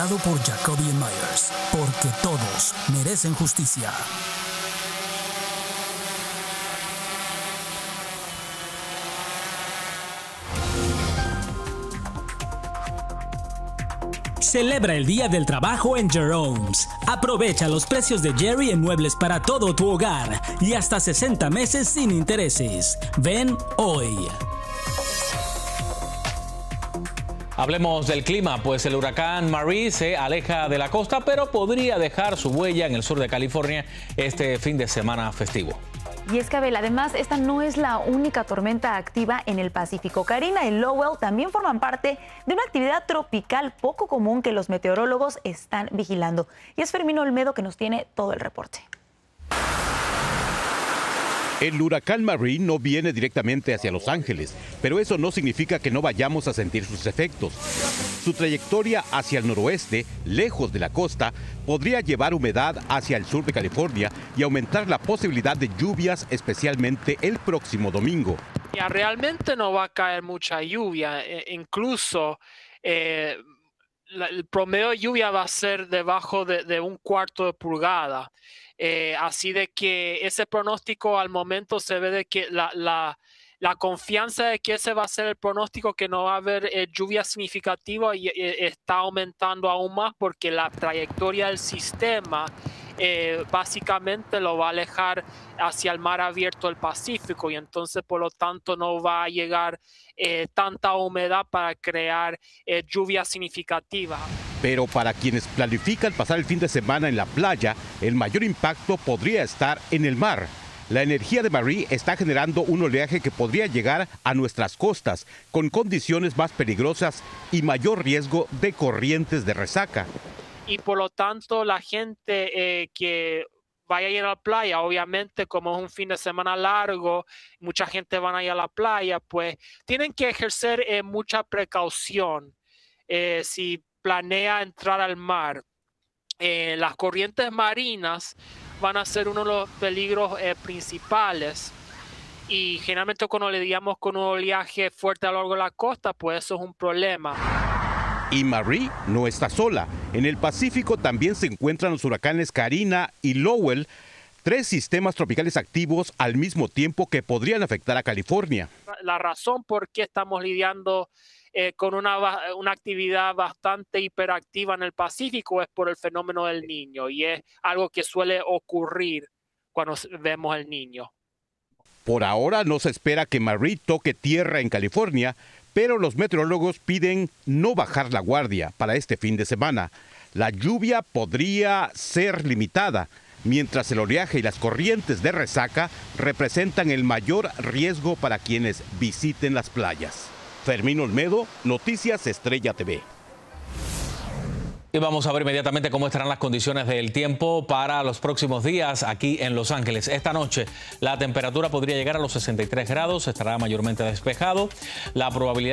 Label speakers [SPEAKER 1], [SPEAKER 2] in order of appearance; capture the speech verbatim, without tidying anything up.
[SPEAKER 1] Por Jacoby Myers, porque todos merecen justicia. Celebra el Día del Trabajo en Jerome's. Aprovecha los precios de Jerry en muebles para todo tu hogar y hasta sesenta meses sin intereses. Ven hoy.
[SPEAKER 2] Hablemos del clima, pues el huracán Marie se aleja de la costa, pero podría dejar su huella en el sur de California este fin de semana festivo.
[SPEAKER 3] Y es que, Abel, además, esta no es la única tormenta activa en el Pacífico. Karina y Lowell también forman parte de una actividad tropical poco común que los meteorólogos están vigilando. Y es Fermín Olmedo que nos tiene todo el reporte.
[SPEAKER 4] El huracán Marie no viene directamente hacia Los Ángeles, pero eso no significa que no vayamos a sentir sus efectos. Su trayectoria hacia el noroeste, lejos de la costa, podría llevar humedad hacia el sur de California y aumentar la posibilidad de lluvias, especialmente el próximo domingo.
[SPEAKER 5] Ya, realmente no va a caer mucha lluvia, eh, incluso eh, la, el promedio de lluvia va a ser debajo de, de un cuarto de pulgada. Eh, así de que ese pronóstico al momento se ve de que la, la, la confianza de que ese va a ser el pronóstico, que no va a haber eh, lluvia significativa, y, eh, está aumentando aún más porque la trayectoria del sistema eh, básicamente lo va a alejar hacia el mar abierto del Pacífico, y entonces por lo tanto no va a llegar eh, tanta humedad para crear eh, lluvia significativa.
[SPEAKER 4] Pero para quienes planifican pasar el fin de semana en la playa, el mayor impacto podría estar en el mar. La energía de Marie está generando un oleaje que podría llegar a nuestras costas, con condiciones más peligrosas y mayor riesgo de corrientes de resaca.
[SPEAKER 5] Y por lo tanto la gente eh, que vaya a ir a la playa, obviamente como es un fin de semana largo, mucha gente van a ir a la playa, pues tienen que ejercer eh, mucha precaución. Eh, si planea entrar al mar, eh, las corrientes marinas van a ser uno de los peligros eh, principales, y generalmente cuando le digamos con un oleaje fuerte a lo largo de la costa, pues eso es un problema.
[SPEAKER 4] Y Marie no está sola. En el Pacífico también se encuentran los huracanes Karina y Lowell, tres sistemas tropicales activos al mismo tiempo que podrían afectar a California.
[SPEAKER 5] La razón por qué estamos lidiando Eh, con una, una actividad bastante hiperactiva en el Pacífico es por el fenómeno del Niño, y es algo que suele ocurrir cuando vemos el Niño.
[SPEAKER 4] Por ahora no se espera que Marie toque tierra en California, pero los meteorólogos piden no bajar la guardia para este fin de semana. La lluvia podría ser limitada, mientras el oleaje y las corrientes de resaca representan el mayor riesgo para quienes visiten las playas. Fermín Olmedo, Noticias Estrella T V.
[SPEAKER 2] Y vamos a ver inmediatamente cómo estarán las condiciones del tiempo para los próximos días aquí en Los Ángeles. Esta noche la temperatura podría llegar a los sesenta y tres grados, estará mayormente despejado. La probabilidad